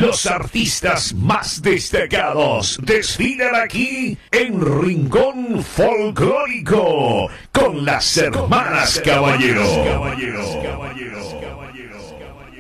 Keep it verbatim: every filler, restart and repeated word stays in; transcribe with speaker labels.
Speaker 1: Los artistas más destacados desfilan aquí en Rincón Folclórico con las hermanas Caballero. Caballeros, caballeros, caballeros, caballeros.